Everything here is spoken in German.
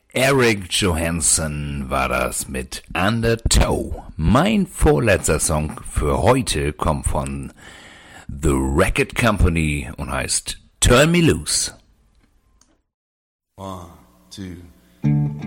Eric Johansson war das mit Undertow. Mein vorletzter Song für heute kommt von The Record Company und heißt Turn Me Loose. 1, 2